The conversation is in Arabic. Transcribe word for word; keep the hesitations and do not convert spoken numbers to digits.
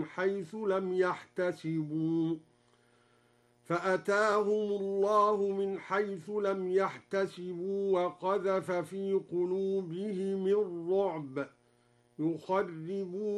من حيث لم يحتسبوا فأتاهم الله من حيث لم يحتسبوا وقذف في قلوبهم الرعب يخربون